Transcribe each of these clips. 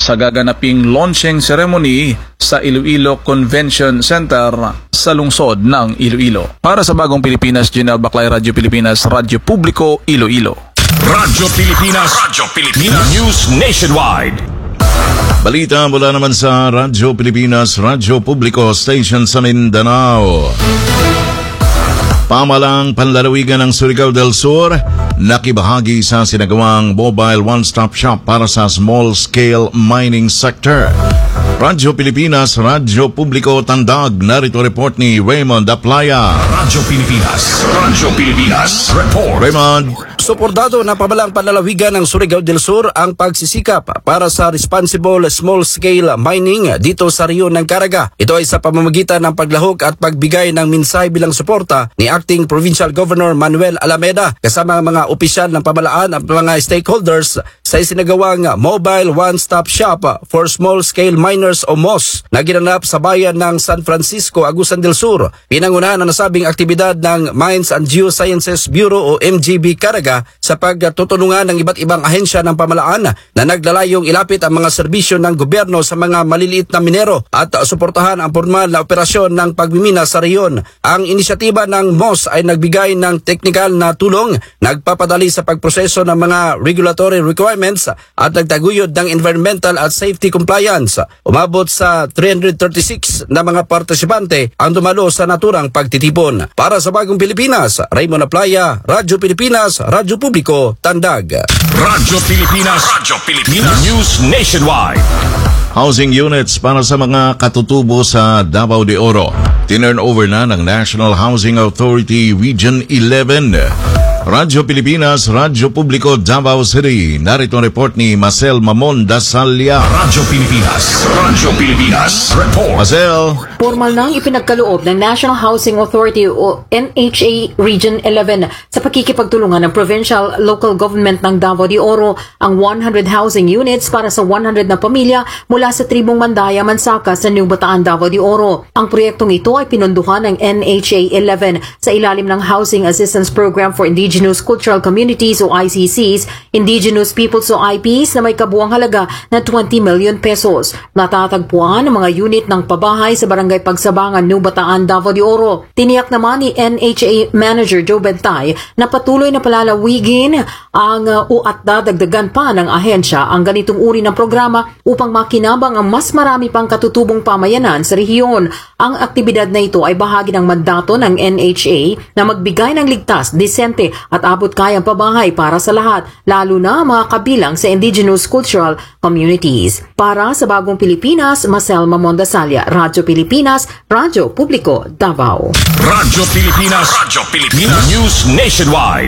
sa gaganaping launching ceremony sa Iloilo Convention Center sa lungsod ng Iloilo. Para sa Bagong Pilipinas, General Baclay, Radyo Pilipinas, Radyo Publiko, Iloilo. Radyo Pilipinas, News Nationwide. Balita mula naman sa Radyo Pilipinas, Radyo Publiko Station sa Mindanao. Pamalang panlalawigan ng Surigao del Sur, nakibahagi sa sinagawang mobile one-stop shop para sa small-scale mining sector. Radyo Pilipinas, Radyo Publiko, Tandag. Narito report ni Raymond Aplaya. Radyo Pilipinas, report. Raymond. Suportado na pamalang panlalawigan ng Surigao del Sur ang pagsisikap para sa responsible small-scale mining dito sa rehiyon ng Caraga. Ito ay sa pamamagitan ng paglahok at pagbigay ng minsay bilang suporta ni Acting Provincial Governor Manuel Alameda kasama ang mga opisyal ng pamalaan at mga stakeholders sa isinagawang Mobile One-Stop Shop for Small-Scale Miners o MOS na ginanap sa bayan ng San Francisco, Agusan del Sur. Pinangunahan ang nasabing aktibidad ng Mines and Geosciences Bureau o MGB Caraga sa pagtutulungan ng iba't ibang ahensya ng pamalaan na naglalayong ilapit ang mga serbisyo ng gobyerno sa mga maliliit na minero at suportahan ang formal na operasyon ng pagmimina sa rehiyon. Ang inisyatiba ng MOS ay nagbigay ng teknikal na tulong, nagpapadali sa pagproseso ng mga regulatory requirements at nagtaguyod ng environmental at safety compliance. Umabot sa 336 na mga partisipante ang dumalo sa naturang pagtitipon. Para sa Bagong Pilipinas, Raymond Aplaya, Radyo Pilipinas, Radyo Publiko, Tandag. Radyo Pilipinas, News Nationwide. Housing units para sa mga katutubo sa Davao de Oro. Tinurn over na ng National Housing Authority Region 11. Radyo Pilipinas, Radyo Publiko, Davao City. Narito ang report ni Marcel Mamon Dasalya. Radyo Pilipinas, report. Marcel. Formal nang ipinagkaloob ng National Housing Authority o NHA Region 11 sa pakikipagtulungan ng Provincial Local Government ng Davao de Oro ang 100 housing units para sa 100 na pamilya mula sa tribong Mandaya, Mansaka sa New Bataan, Davao de Oro. Ang proyektong ito ay pinunduhan ng NHA 11 sa ilalim ng Housing Assistance Program for Indigenous Cultural Communities o ICCs, Indigenous Peoples o IPs na may kabuang halaga na 20 million pesos. Natatagpuan ang mga unit ng pabahay sa Barangay Pagsabangan, New Bataan, Davao de Oro. Tiniyak naman ni NHA Manager Joe Bentay na patuloy na palalawigin ang at dadagdagan pa ng ahensya ang ganitong uri ng programa upang makinabang ang mas marami pang katutubong pamayanan sa rehiyon. Ang aktibidad na ito ay bahagi ng mandato ng NHA na magbigay ng ligtas, disente at abot kayang pabahay para sa lahat, lalo na mga kabilang sa indigenous cultural communities. Para sa Bagong Pilipinas, Marcel Mamon Dasalya, Radyo Pilipinas, Radyo Publiko, Davao. Radyo Pilipinas, News Nationwide.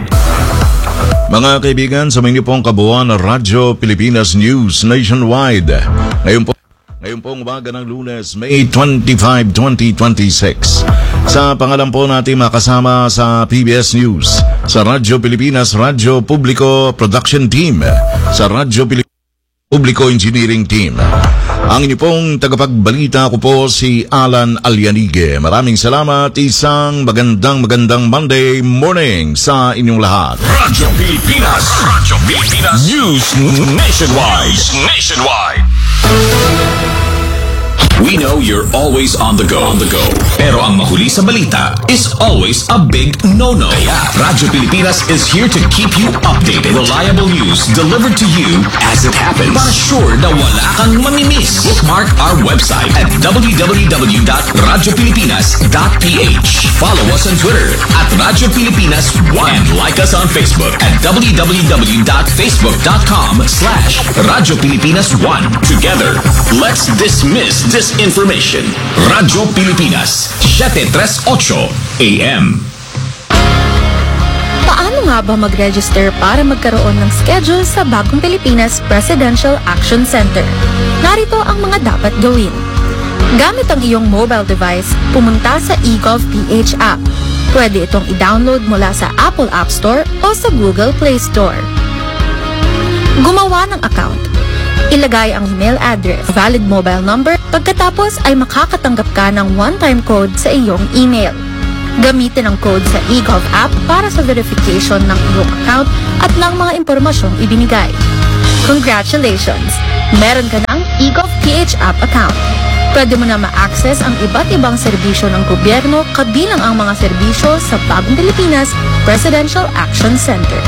Mga kaibigan, sa mga pong kabuuan ng Radyo Pilipinas News Nationwide. Ngayon pong umaga ng Lunes, May 25, 2026. Sa pangalan po natin makasama sa PBS News, sa Radyo Pilipinas, Radyo Publiko Production Team, sa Radyo Publiko Engineering Team. Ang inyo pong tagapagbalita ko po si Alan Alianige. Maraming salamat. Isang magandang Monday morning sa inyong lahat. Radyo Pilipinas, News Nationwide. We know you're always on the go. Pero ang mahuli sa balita is always a big no-no. Kaya Radyo Pilipinas is here to keep you updated. Reliable news delivered to you as it happens. Para sure na wala kang mamimiss. Bookmark our website at www.radiopilipinas.ph. Follow us on Twitter at Radyo Pilipinas 1 and like us on Facebook at www.facebook.com/Radyo Pilipinas 1. Together, let's dismiss disinformation. Radyo Pilipinas, 738 AM. Paano nga ba mag-register para magkaroon ng schedule sa Bagong Pilipinas Presidential Action Center? Narito ang mga dapat gawin. Gamit ang iyong mobile device, pumunta sa eGov.ph app. Pwede itong i-download mula sa Apple App Store o sa Google Play Store. Gumawa ng account. Ilagay ang email address, valid mobile number, pagkatapos ay makakatanggap ka ng one-time code sa iyong email. Gamitin ang code sa eGov app para sa verification ng iyong account at ng mga impormasyong ibinigay. Congratulations! Meron ka ng eGovPH app account. Pwede mo na ma-access ang iba't ibang serbisyo ng gobyerno kabilang ang mga serbisyo sa Bagong Pilipinas Presidential Action Center.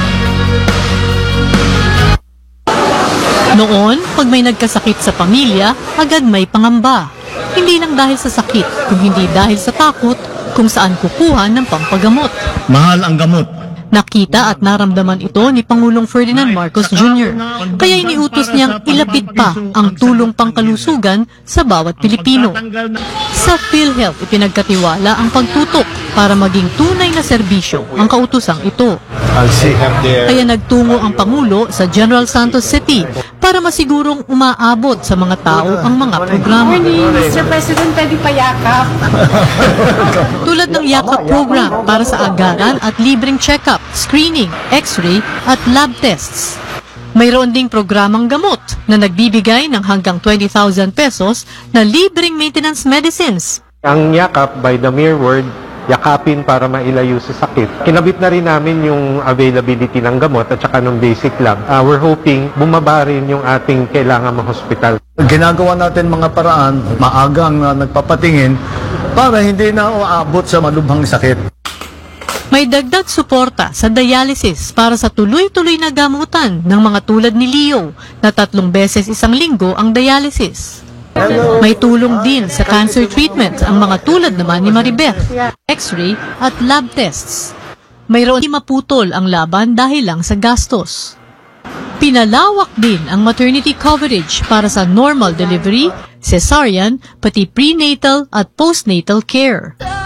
Noon, pag may nagkasakit sa pamilya, agad may pangamba. Hindi lang dahil sa sakit, kung hindi dahil sa takot kung saan kukuha ng pampagamot. Mahal ang gamot. Nakita at naramdaman ito ni Pangulong Ferdinand Marcos Jr. Kaya iniutos niyang ilapit pa ang tulong pangkalusugan sa bawat Pilipino. Sa PhilHealth, ipinagkatiwala ang pagtutok para maging tunay na serbisyo ang kautusang ito. Kaya nagtungo ang Pangulo sa General Santos City para masigurong umaabot sa mga tao ang mga programa. Mr. President, pwede payakap. Tulad ng Yakap program para sa agaran at libreng check-up, screening, x-ray at lab tests. Mayroon ding programang gamot na nagbibigay ng hanggang 20,000 pesos na libreng maintenance medicines. Ang yakap, by the mere word, yakapin para mailayo sa sakit. Kinabit na rin namin yung availability ng gamot at saka ng basic lab. We're hoping bumaba rin yung ating kailangan ma-hospital. Ginagawa natin mga paraan, maagang nagpapatingin para hindi na uabot sa malubhang sakit. May dagdag suporta sa dialysis para sa tuloy-tuloy na gamutan ng mga tulad ni Leo na 3 beses isang linggo ang dialysis. May tulong din sa cancer treatment ang mga tulad naman ni Maribeth, x-ray at lab tests. Mayroon di maputol ang laban dahil lang sa gastos. Pinalawak din ang maternity coverage para sa normal delivery, cesarean, pati prenatal at postnatal care.